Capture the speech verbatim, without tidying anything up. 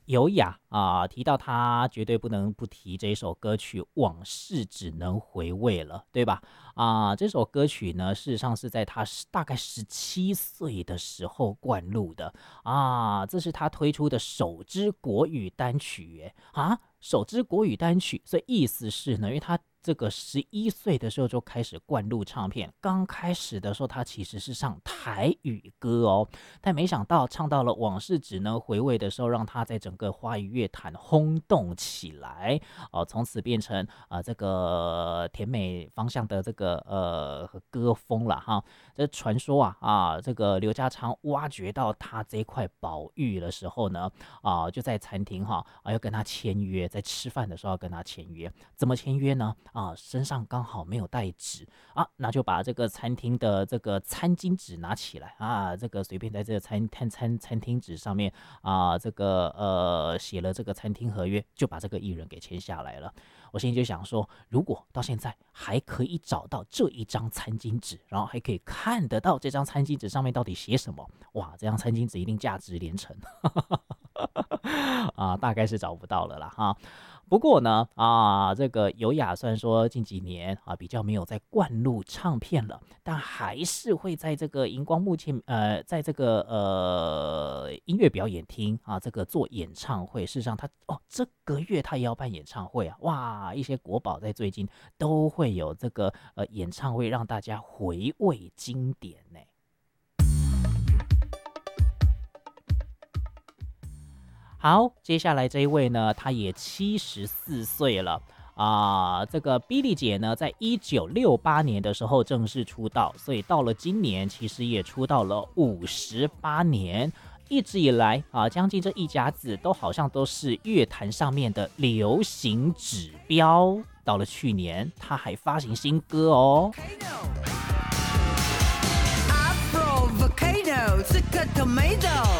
有雅啊、提到他绝对不能不提这首歌曲《往事只能回味》了，对吧？啊、这首歌曲呢，事实上是在他大概十七岁的时候灌录的啊，这是他推出的首支国语单曲耶啊，首支国语单曲，所以意思是呢，因为他这个十一岁的时候就开始灌录唱片，刚开始的时候他其实是唱台语歌哦，但没想到唱到了《往事只能回味》的时候，让他在整个华语乐坛轰动起来哦，从此变成啊、呃、这个甜美方向的这个呃歌风了哈。这传说啊啊，这个刘家昌挖掘到他这块宝玉的时候呢，啊就在餐厅哈啊要跟他签约，在吃饭的时候要跟他签约，怎么签约呢？啊身上刚好没有带纸啊，那就把这个餐厅的这个餐巾纸拿起来啊，这个随便在这个餐餐餐餐厅纸上面啊，这个呃写了这个餐厅合约，就把这个艺人给签下来了。我心里就想说，如果到现在还可以找到这一张餐巾纸，然后还可以看得到这张餐巾纸上面到底写什么，哇，这张餐巾纸一定价值连城啊，大概是找不到了啦哈。不过呢，啊，这个有雅虽然说近几年啊比较没有在灌录唱片了，但还是会在这个荧光幕前，呃，在这个呃音乐表演厅啊，这个做演唱会。事实上他，哦，这个月他也要办演唱会啊，哇，一些国宝在最近都会有这个呃演唱会，让大家回味经典呢。好，接下来这一位呢，她也七十四岁了啊、这个 Billy 姐呢，在一九六八年的时候正式出道，所以到了今年，其实也出道了五十八年。一直以来啊，将近这一甲子都好像都是乐坛上面的流行指标。到了去年，她还发行新歌哦。 Afro volcano, 这个 tomato。